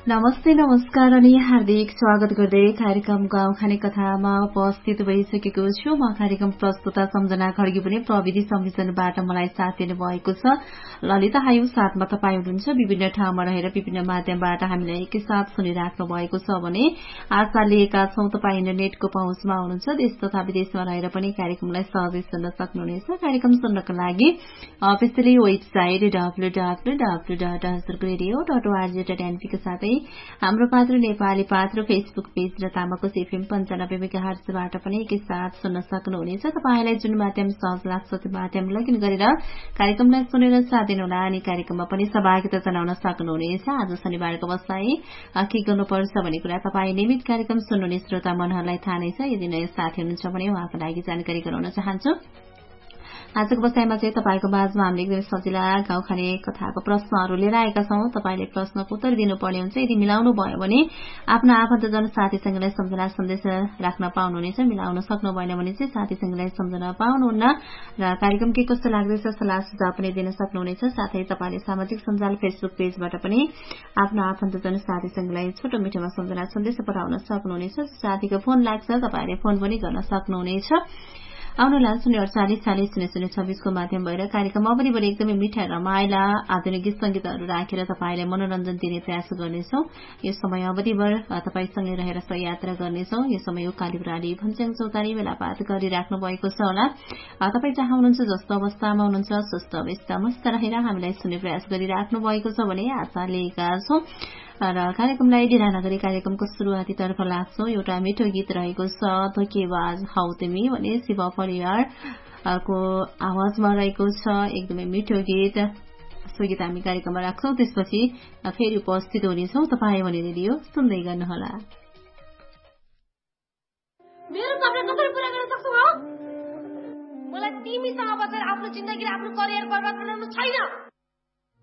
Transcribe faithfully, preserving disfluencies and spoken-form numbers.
नमस्ते नमस्कार अनि हार्दिक स्वागत गर्दै कार्यक्रम गाउँखाने कथामा उपस्थित भइसकेको छु। म कार्यक्रम प्रस्तुता सम्झना खड्गी पनि प्रविधि संयोजनबाट मलाई साथ दिनु भएको छ। ललिता हायु साथमा तपाईँ हुनुहुन्छ। विभिन्न ठाउँमा रहेर विभिन्न माध्यमबाट हामीलाई एकैसाथ सुनिराख्नु भएको छ भने आशा लिएका छौं तपाईँ इन्टरनेटको पहुँचमा हुनुहुन्छ। देश तथा विदेशमा रहेर पनि कार्यक्रमलाई सहजै सुन्न सक्नुहुनेछ। कार्यक्रम सुन्नको लागि officially website W W W dot हजुरको radio dot ORG dot NP का साथै हाम्रो पात्र नेपाली पात्र फेसबुक पेज र तामाको एफएम पन्चानब्बे मेगाहर्जबाट पनि एकैसाथ सुन्न सक्नुहुनेछ। तपाईलाई जुन माध्यम सहज लाग्छ त्यो माध्यम लगइन गरेर कार्यक्रमलाई सुनेर साथ दिनुहोला अनि कार्यक्रममा पनि सहभागिता जनाउन सक्नुहुनेछ। आज शनिबारको बसाई के गर्नुपर्छ भन्ने कुरा तपाईँ नियमित कार्यक्रम सुन्नुहुने श्रोता मनहरूलाई थाहा नै छ। यदि नयाँ साथी हुनुहुन्छ भने उहाँको लागि जानकारी गराउन चाहन्छु। आजको बसाइमा चाहिँ तपाईको माझमा हामीले एकदमै सजिला गाउँखाने कथाको प्रश्नहरू लिएर आएका छौं। तपाईले प्रश्नको उत्तर दिनुपर्ने हुन्छ। यदि मिलाउनु भयो भने आफ्नो आफन्तजन साथीसँगलाई सम्झना सन्देश राख्न पाउनुहुनेछ। मिलाउन सक्नु भएन भने चाहिँ साथीसँगलाई सम्झन पाउनुहुन्न र कार्यक्रम के कस्तो लाग्दैछ सल्लाह सुझाव पनि दिन सक्नुहुनेछ। साथै तपाईले सामाजिक सञ्जाल फेसबुक पेजबाट पनि आफ्नो आफन्तजन साथीसँगलाई छोटो मिठोमा सम्झना सन्देश पठाउन सक्नुहुनेछ। साथीको फोन लाग्छ तपाईले फोन पनि गर्न सक्नुहुनेछ। आउनु लान्छ शून्य अडचालिस चालिस शून्य शून्य छब्बीस को माध्यम भएर कार्यक्रममा पनि बढी एकदमै मिठा रमाइला आधुनिक गीत संगीतहरू राखेर तपाईलाई मनोरञ्जन दिने प्रयास गर्नेछौं। यो समय अवधिभर तपाईसँगै रहेर सहयात्रा गर्नेछौं। यो समय उकाली प्राली भन्छ्याङ चौतारी बेलापात गरिराख्नु भएको छ होला। तपाई जहाँ हुनुहुन्छ जस्तो अवस्थामा हुनुहुन्छ स्वस्थ अवस्था मस्त रहेर हामीलाई सुन्ने प्रयास गरिराख्नु भएको छ भने आशा लिएका छौं। र कार्यक्रमलाई ढिला नगरी कार्यक्रमको शुरूआतीतर्फ लाग्छौं। एउटा मिठो गीत रहेको छ धोकेबाज हौ तिमी भने शिव परिवारको आवाजमा रहेको छ एकदमै मिठो गीत। सो गीत हामी कार्यक्रममा राख्छौं। त्यसपछि फेरि उपस्थित हुनेछौं। तपाईँ भने रेडियो सुन्दै गर्नुहोला। मेरो सपना कसरी पूरा गर्न सक्छौ हो? मलाई तिमीसँग बसेर आफ्नो जिन्दगी र आफ्नो करियर बर्बाद बनाउनु छैन।